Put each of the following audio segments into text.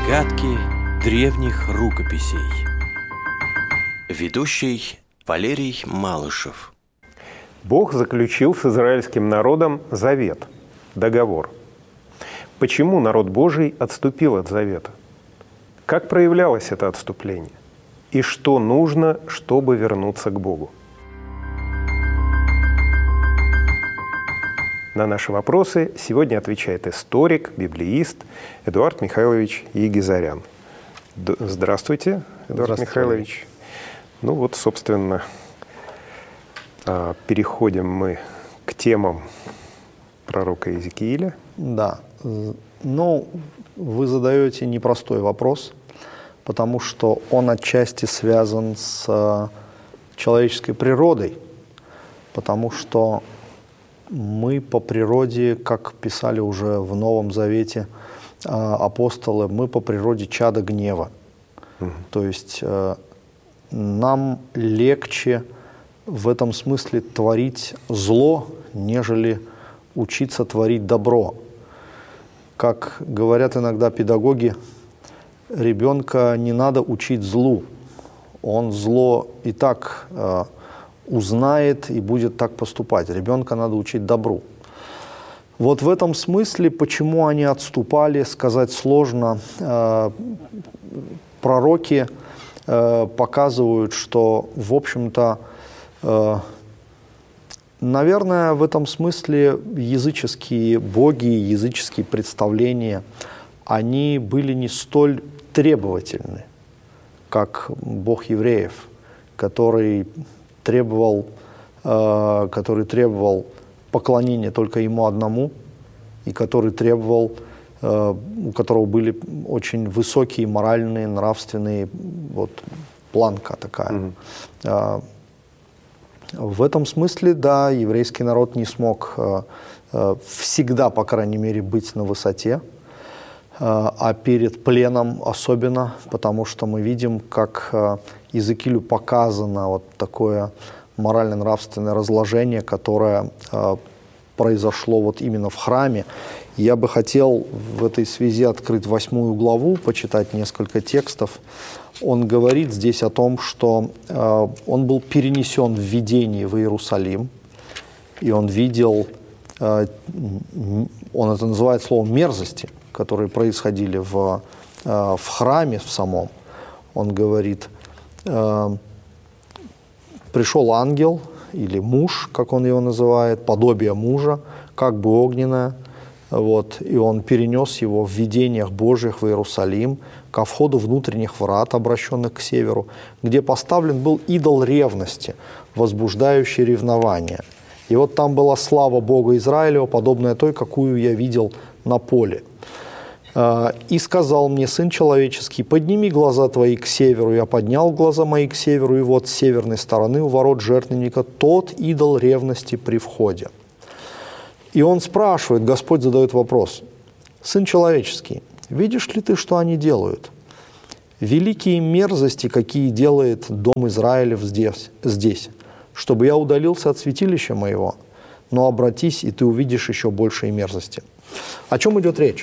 Загадки древних рукописей. Ведущий Валерий Малышев. Бог заключил с израильским народом завет, договор. Почему народ Божий отступил от завета? Как проявлялось это отступление? И что нужно, чтобы вернуться к Богу? На наши вопросы сегодня отвечает историк, библеист Эдуард Михайлович Егизарян. Здравствуйте, Эдуард Михайлович. Ну вот, собственно, переходим мы к темам пророка Иезекииля. Да, ну, вы задаете непростой вопрос, потому что он отчасти связан с человеческой природой, потому что мы по природе, как писали уже в Новом Завете апостолы, мы по природе чада гнева. То есть нам легче в этом смысле творить зло, нежели учиться творить добро. Как говорят иногда педагоги, ребенка не надо учить злу. Он зло и так узнает и будет так поступать. Ребенка надо учить добру. Вот в этом смысле, почему они отступали, сказать сложно. Пророки показывают, что, в общем-то, наверное, в этом смысле языческие боги, языческие представления, они были не столь требовательны, как Бог евреев, который требовал поклонения только Ему одному, и который требовал, у которого были очень высокие моральные, нравственные, вот, планка такая. В этом смысле, да, еврейский народ не смог всегда, по крайней мере, быть на высоте, а перед пленом особенно, потому что мы видим, как Иезекиилю показано вот такое морально-нравственное разложение, которое произошло вот именно в храме. Я бы хотел в этой связи открыть 8 главу, почитать несколько текстов. Он говорит здесь о том, что он был перенесен в видении в Иерусалим, и он видел, он это называет словом мерзости, которые происходили в храме в самом. Он говорит, пришел ангел или муж, как он его называет, подобие мужа, как бы огненное, вот, и он перенес его в видениях Божьих в Иерусалим, ко входу внутренних врат, обращенных к северу, где поставлен был идол ревности, возбуждающий ревнование. И вот там была слава Бога Израилева, подобная той, какую я видел на поле. «И сказал мне, сын человеческий, подними глаза твои к северу. Я поднял глаза мои к северу, и вот с северной стороны у ворот жертвенника тот идол ревности при входе». И он спрашивает, Господь задает вопрос: «Сын человеческий, видишь ли ты, что они делают? Великие мерзости, какие делает дом Израилев здесь, чтобы я удалился от святилища моего, но обратись, и ты увидишь еще большие мерзости». О чем идет речь?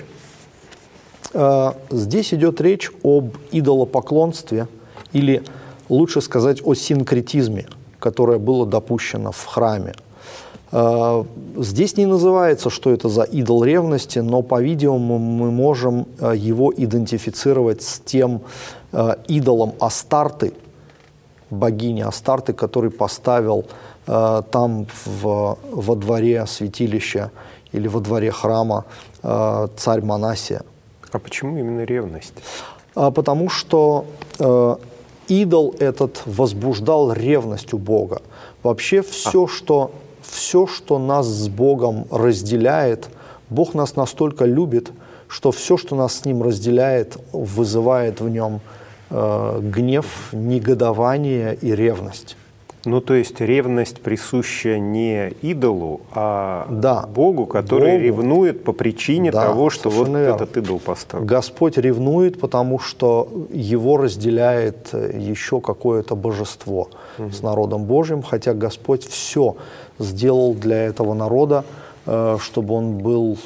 Здесь идет речь об идолопоклонстве, или, лучше сказать, о синкретизме, которое было допущено в храме. Здесь не называется, что это за идол ревности, но, по-видимому, мы можем его идентифицировать с тем идолом Астарты, богини Астарты, который поставил там во дворе святилища или во дворе храма царь Манассия. А почему именно ревность? Потому что идол этот возбуждал ревность у Бога. Вообще все, что нас с Богом разделяет, Бог нас настолько любит, что все, что нас с Ним разделяет, вызывает в Нем гнев, негодование и ревность. Ну, то есть ревность присуща не идолу, а да, Богу, который Богу ревнует по причине того, что вот верно. этот идол поставлен. Господь ревнует, потому что Его разделяет еще какое-то божество с народом Божьим, хотя Господь все сделал для этого народа, чтобы он был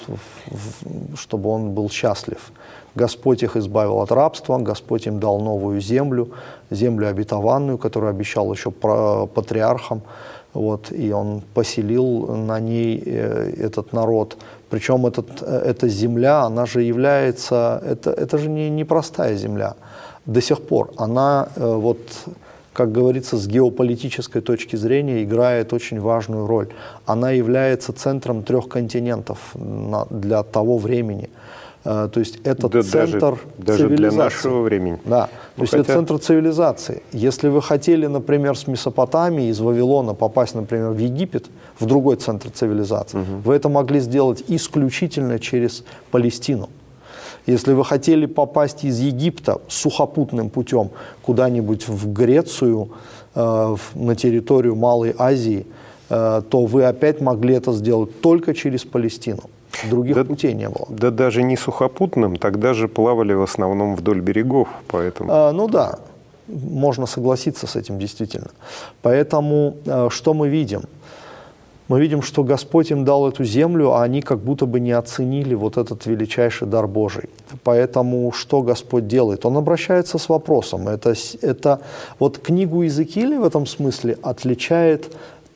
счастлив. Господь их избавил от рабства, Господь им дал новую землю, землю обетованную, которую обещал еще патриархам, вот, и Он поселил на ней этот народ. Причем эта земля, она же является, это же не простая земля. До сих пор она, вот, как говорится, с геополитической точки зрения играет очень важную роль. Она является центром 3 континентов для того времени. То есть это центр даже цивилизации. Для нашего времени. Да, то есть это центр цивилизации. Если вы хотели, например, с Месопотамии, из Вавилона попасть, например, в Египет, в другой центр цивилизации, вы это могли сделать исключительно через Палестину. Если вы хотели попасть из Египта сухопутным путем куда-нибудь в Грецию, на территорию Малой Азии, то вы опять могли это сделать только через Палестину. Других путей не было. Да даже не сухопутным, тогда же плавали в основном вдоль берегов, поэтому... Ну да, можно согласиться с этим действительно. Поэтому что мы видим? Мы видим, что Господь им дал эту землю, а они как будто бы не оценили вот этот величайший дар Божий. Поэтому что Господь делает? Он обращается с вопросом. Это вот книгу Иезекииля в этом смысле отличает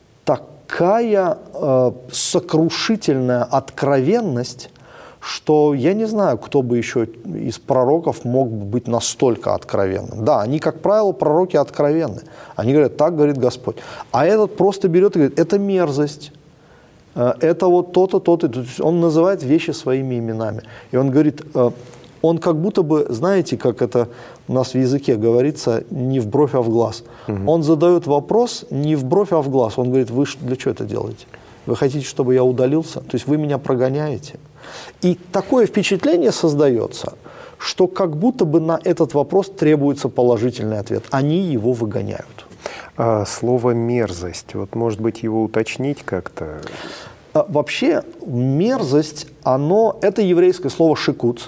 такая сокрушительная откровенность, что я не знаю, кто бы еще из пророков мог быть настолько откровенным. Да, они, как правило, пророки откровенны. Они говорят, так говорит Господь. А этот просто берет и говорит, это мерзость, это вот то-то, то-то. То есть он называет вещи своими именами. И он говорит, он как будто бы, знаете, как это у нас в языке говорится, не в бровь, а в глаз. Он задает вопрос не в бровь, а в глаз. Он говорит, вы для чего это делаете? Вы хотите, чтобы я удалился? То есть вы меня прогоняете? И такое впечатление создается, что как будто бы на этот вопрос требуется положительный ответ. Они его выгоняют. А слово «мерзость», вот, может быть, его уточнить как-то? Вообще, мерзость, это еврейское слово «шикуц».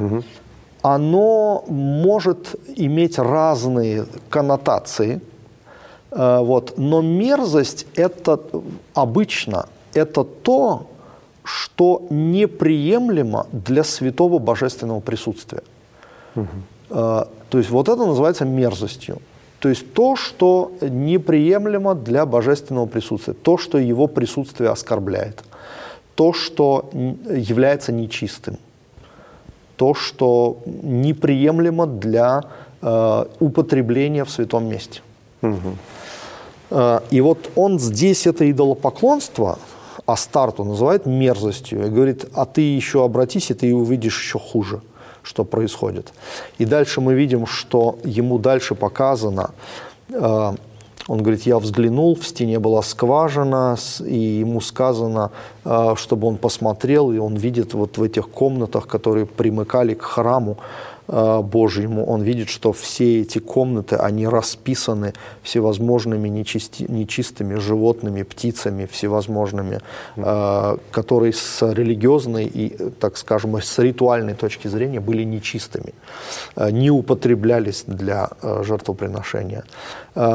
Оно может иметь разные коннотации, вот, но мерзость обычно это то, что неприемлемо для святого божественного присутствия. То есть вот это называется мерзостью. То есть то, что неприемлемо для божественного присутствия, то, что его присутствие оскорбляет, то, что является нечистым, то, что неприемлемо для употребления в святом месте. И вот он здесь это идолопоклонство, Астарту, называет мерзостью. И говорит, а ты еще обратись, и ты увидишь еще хуже, что происходит. И дальше мы видим, что ему дальше показано, он говорит, я взглянул, в стене была скважина, и ему сказано, чтобы он посмотрел, и он видит вот в этих комнатах, которые примыкали к храму Божьему, он видит, что все эти комнаты, они расписаны всевозможными нечистыми животными, птицами всевозможными, которые с религиозной и, так скажем, с ритуальной точки зрения были нечистыми, не употреблялись для жертвоприношения.